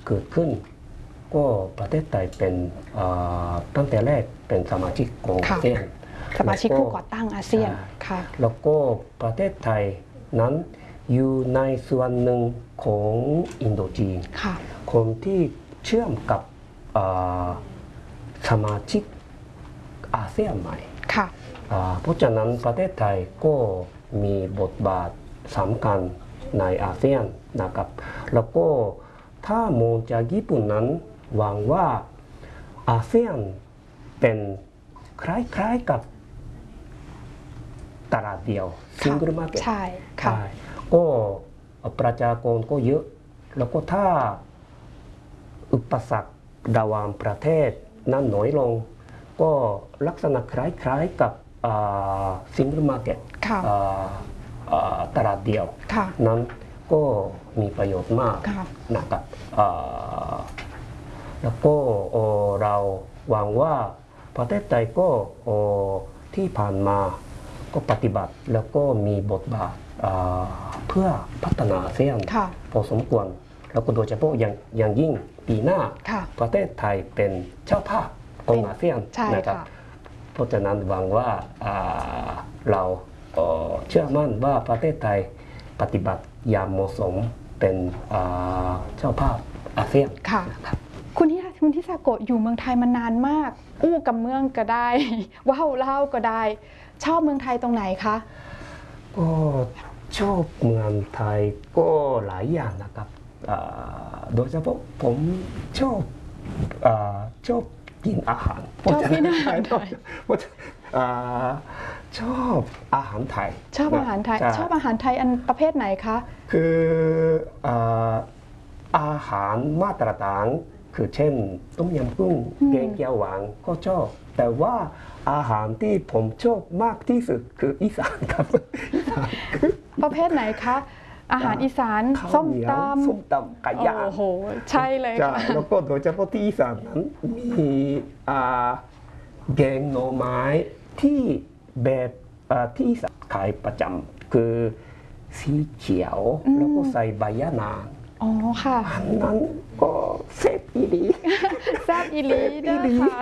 เกิดขึ้นก็ประเทศไทยเป็นตั้งแต่แรกเป็นสมาชิกของอาเซียนสมาชิกผู้ก่อตั้งอาเซียนค่ะแล้วก็ประเทศไทยนั้นอยู่ในส่วนหนึ่งของอินโดจีนคนที่เชื่อมกับสมาชิกอาเซียนใหม่เพราะฉะนั้นประเทศไทยก็มีบทบาทสำคัญในอาเซียนนะครับแล้วก็ถ้ามองจากญี่ปุ่นนั้นหวังว่าอาเซียนเป็นคล้ายๆกับตลาดเดียวซิงเกิลมาร์เก็ตใช่ค่ะก็ประชากรก็เยอะแล้วก็ถ้าอุปสรรคระหว่างประเทศนั้นน้อยลงก็ลักษณะคล้ายๆกับซิงเกิลมาร์เก็ตตลาดเดียวนั้นก็มีประโยชน์มากนะครับแล้วก็เราหวังว่าประเทศไทยก็ที่ผ่านมาก็ปฏิบัติแล้วก็มีบทบาทเพื่อพัฒนาอาเซียนพอสมควรแล้วก็โดยเฉพาะอย่างยิ่งปีหน้าประเทศไทยเป็นเจ้าภาพของอาเซียนนะครับเพราะฉะนั้นหวังว่าเราเชื่อมั่นว่าประเทศไทยปฏิบัติอย่างเหมาะสมเป็นเจ้าภาพอาเซียนค่ะคุณทิซาโกะอยู่เมืองไทยมานานมากอู้กับเมืองก็ได้ว้าวเล่าก็ได้ชอบเมืองไทยตรงไหนคะก็ชอบเมืองไทยก็หลายอย่างนะครับโดยเฉพาะผมชอบกินอาหารชอบกินอาหารไทยชอบอาหารไทยชอบอาหารไทยชอบอาหารไทยอันประเภทไหนคะคืออาหารมาตรฐานคือเช่นต้มยำกุ้งแกงเขียวหวานก็ชอบแต่ว่าอาหารที่ผมชอบมากที่สุดคืออีสานครับประเภทไหนคะอาหารอีสานส้มตำไก่ย่างโอ้โหใช่เลยค่ะแล้วก็โดยเฉพาะที่อีสานนั้นมีแกงหน่อไม้ที่แบบที่ขายประจำคือสีเขียวแล้วก็ใส่ใบยะนางอ๋อค่ะอันนั้นก็แซ่บอีหลีแซ่บอีหลีนะคะ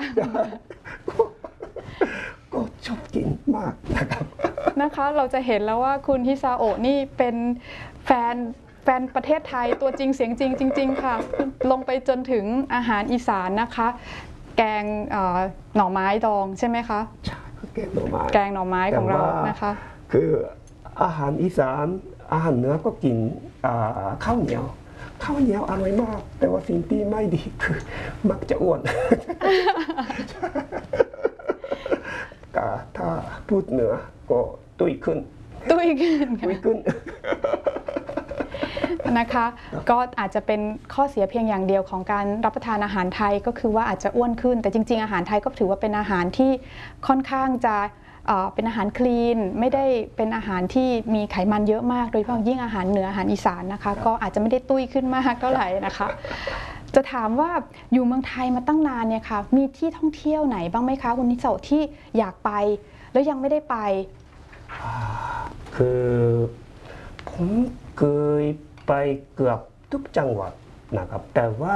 ก็ชอบกินมากนะคะเราจะเห็นแล้วว่าคุณฮิซาโอะนี่เป็นแฟนประเทศไทยตัวจริงเสียงจริงจริงค่ะลงไปจนถึงอาหารอีสานนะคะแกงหน่อไม้ดองใช่ไหมคะใช่แกงหน่อไม้ของเรานะคะคืออาหารอีสานอาหารเหนือก็กินข้าวเหนียวอร่อยมากแต่ว่าสิ่งที่ไม่ดีคือมักจะอ้วนถ้าพูดเหนือก็ตุ้ยขึ้นนะคะก็อาจจะเป็นข้อเสียเพียงอย่างเดียวของการรับประทานอาหารไทยก็คือว่าอาจจะอ้วนขึ้นแต่จริงๆอาหารไทยก็ถือว่าเป็นอาหารที่ค่อนข้างจะเป็นอาหารคลีนไม่ได้เป็นอาหารที่มีไขมันเยอะมากโดยเฉพาะยิ่งอาหารเหนืออาหารอีสานนะคะก็อาจจะไม่ได้ตุ้ยขึ้นมากเท่าไหร่นะคะจะถามว่าอยู่เมืองไทยมาตั้งนานเนี่ยค่ะมีที่ท่องเที่ยวไหนบ้างไหมคะคุณนิโซะที่อยากไปแล้วยังไม่ได้ไปคือผมเคยไปเกือบทุกจังหวัดนะครับแต่ว่า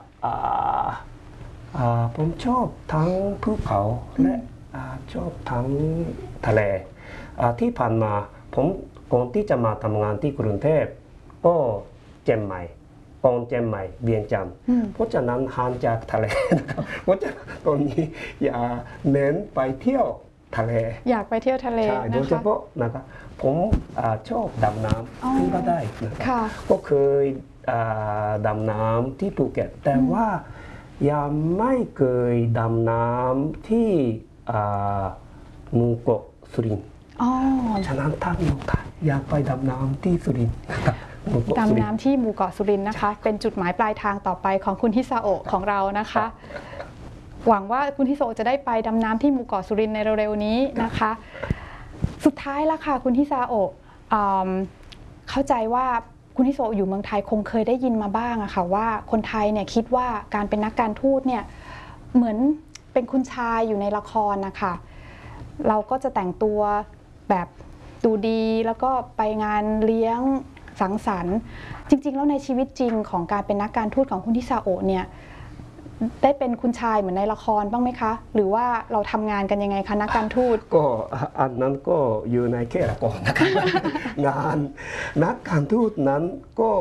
ผมชอบทั้งภูเขาและชอบทั้งทะเลที่ผ่านมาผมก่อนที่จะมาทำงานที่กรุงเทพก็เชียงใหม่เวียงจันทร์เพราะฉะนั้นห่างจากทะเลนะครับเพราะฉะนั้นตอนนี้อย่าเน้นไปเที่ยวทะเลอยากไปเที่ยวทะเลโดยเฉพาะนะครับผมชอบดำน้ำที่ก็ได้นะครับก็เคยดำน้ำที่ภูเก็ตแต่ว่ายังไม่เคยดำน้ำที่หมู่เกาะสุรินทร์ฉะนั้นถ้ามีโอกาสอยากไปดำน้ำที่สุรินทร์นะครับดำน้ำที่หมู่เกาะสุรินทร์นะคะเป็นจุดหมายปลายทางต่อไปของคุณฮิซาโอะของเรานะคะหวังว่าคุณฮิซาโอะจะได้ไปดำน้ำที่หมู่เกาะสุรินทร์ในเร็วๆนี้นะคะสุดท้ายละค่ะคุณฮิซาโอะเข้าใจว่าคุณฮิซาโอะอยู่เมืองไทยคงเคยได้ยินมาบ้างอะค่ะว่าคนไทยเนี่ยคิดว่าการเป็นนักการทูตเนี่ยเหมือนเป็นคุณชายอยู่ในละครนะคะเราก็จะแต่งตัวแบบดูดีแล้วก็ไปงานเลี้ยงสังสรรค์จริงๆแล้วในชีวิตจริงของการเป็นนักการทูตของคุณทิซาโอะเนี่ยได้เป็นคุณชายเหมือนในละครบ้างไหมคะหรือว่าเราทำงานกันยังไงคะนักการทูตก็อันนั้นก็อยู่ในแค่ละครนะครับ งานนักการทูตนั้นก็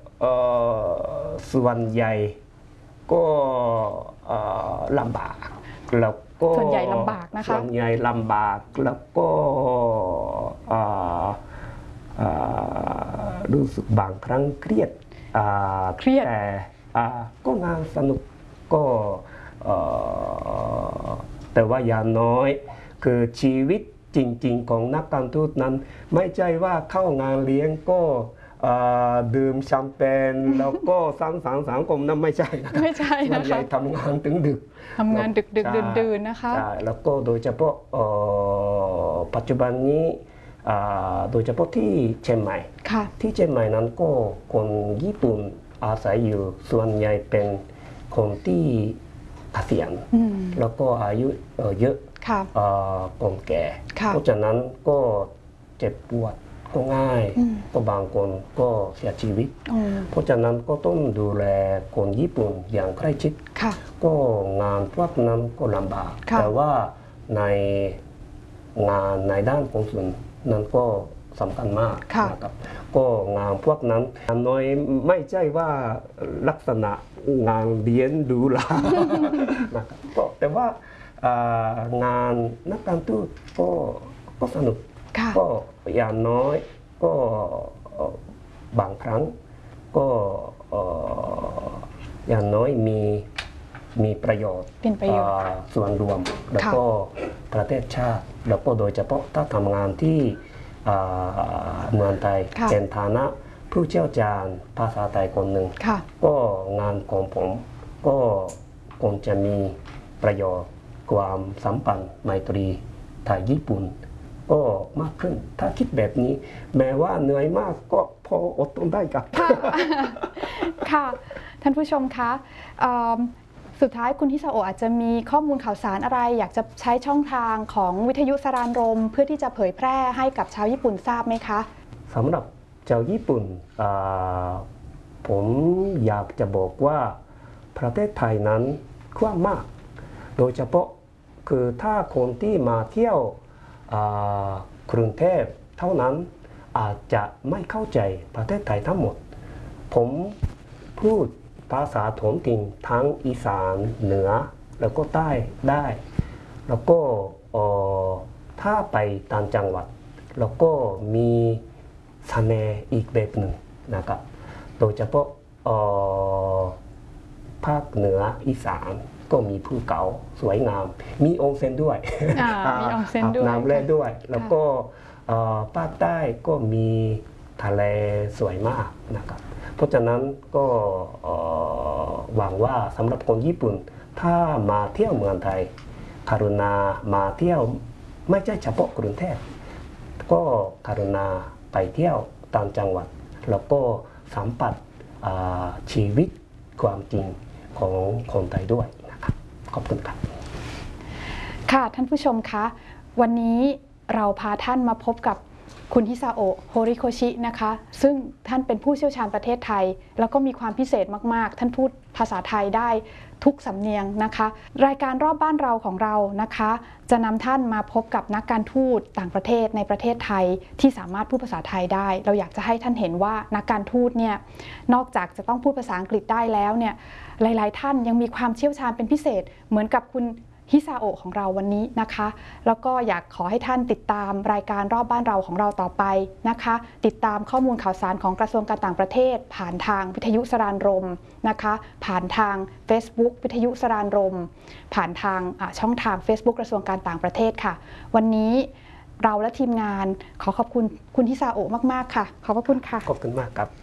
ส่วนใหญ่ก็ลำบากแล้วก็ส่วนใหญ่ลำบากนะคะส่วนใหญ่ลำบากแล้วก็รู้สึกบางครั้งเครียดแต่ก็งานสนุกก็แต่ว่าอย่างน้อยคือชีวิตจริงๆของนักการทูตนั้นไม่ใช่ว่าเข้างานเลี้ยงก็ดื่มแชมเปญแล้วก็สังสรรค์สังคมนั้นไม่ใช่นะครับไม่ใช่นะคะส่วนใหญ่ทำงานถึงดึกทำงานดึกดื่นนะคะใช่แล้วก็โดยเฉพาะปัจจุบันนี้โดยเฉพาะที่เชียงใหม่ที่เชียงใหม่นั้นก็คนญี่ปุ่นอาศัยอยู่ส่วนใหญ่เป็นคนที่เกษียณแล้วก็อายุเยอะคนแก่เพราะฉะนั้นก็เจ็บปวดก็ง่ายก็บางคนก็เสียชีวิตเพราะฉะนั้นก็ต้องดูแลคนญี่ปุ่นอย่างใกล้ชิดก็งานพวกนั้นก็ลำบากแต่ว่าในงานในด้านของส่วนนั้นก็สำคัญมากนะครับก็งานพวกนั้นน้อยไม่ใช่ว่าลักษณะงานเลี้ยงดูหรานะครับก็แต่ว่างานนักการทูตก็สนุกก็อย่างน้อยก็บางครั้งก็อย่างน้อยมีประโยชน์ส่วนรวมแล้วก็ประเทศชาติแล้วก็โดยเฉพาะถ้าทำงานที่เมืองไทยเป็นฐานะผู้เชี่ยวชาญภาษาไทยคนหนึ่งก็งานของผมก็คงจะมีประโยชน์ความสัมพันธ์ไมตรีไทยญี่ปุ่นก็มากขึ้นถ้าคิดแบบนี้แม้ว่าเหนื่อยมากก็พออดทนได้ครับค่ะท่านผู้ชมคะสุดท้ายคุณทิซาโอะอาจจะมีข้อมูลข่าวสารอะไรอยากจะใช้ช่องทางของวิทยุสรานรมเพื่อที่จะเผยแพร่ให้กับชาวญี่ปุ่นทราบไหมคะสำหรับชาวญี่ปุ่นผมอยากจะบอกว่าประเทศไทยนั้นกว้างมากโดยเฉพาะคือถ้าคนที่มาเที่ยวกรุงเทพเท่านั้นอาจจะไม่เข้าใจประเทศไทยทั้งหมดผมพูดภาษาท้องถิ่นทั้งอีสานเหนือแล้วก็ใต้ได้แล้วก็ถ้าไปต่างจังหวัดแล้วก็มีเสน่ห์อีกแบบหนึ่งนะครับโดยเฉพาะภาคเหนืออีสานก็มีภูเขาสวยงามมีองค์เซนด้วยมีองค์เซนด้วยน้ำแร่ด้วยแล้วก็ภาคใต้ก็มีทะเลสวยมากนะครับเพราะฉะนั้นก็หวังว่าสำหรับคนญี่ปุ่นถ้ามาเที่ยวเมืองไทยกรุณามาเที่ยวไม่ใช่เฉพาะกรุงเทพก็กรุณาไปเที่ยวตามจังหวัดแล้วก็สัมผัสชีวิตความจริงของคนไทยด้วยนะครับขอบคุณครับค่ะท่านผู้ชมคะวันนี้เราพาท่านมาพบกับคุณฮิซาโอะโฮริโคชินะคะซึ่งท่านเป็นผู้เชี่ยวชาญประเทศไทยแล้วก็มีความพิเศษมากๆท่านพูดภาษาไทยได้ทุกสำเนียงนะคะรายการรอบบ้านเราของเรานะคะจะนำท่านมาพบกับนักการทูตต่างประเทศในประเทศไทยที่สามารถพูดภาษาไทยได้เราอยากจะให้ท่านเห็นว่านักการทูตเนี่ยนอกจากจะต้องพูดภาษาอังกฤษได้แล้วเนี่ยหลายๆท่านยังมีความเชี่ยวชาญเป็นพิเศษเหมือนกับคุณฮิซาโอะของเราวันนี้นะคะแล้วก็อยากขอให้ท่านติดตามรายการรอบบ้านเราของเราต่อไปนะคะติดตามข้อมูลข่าวสารของกระทรวงการต่างประเทศผ่านทางวิทยุสรานรมนะคะผ่านทาง Facebook วิทยุสรานรมผ่านทางช่องทาง Facebook กระทรวงการต่างประเทศค่ะวันนี้เราและทีมงานขอขอบคุณคุณฮิซาโอะมากๆค่ะขอบพระคุณค่ะขอบคุณมากครับ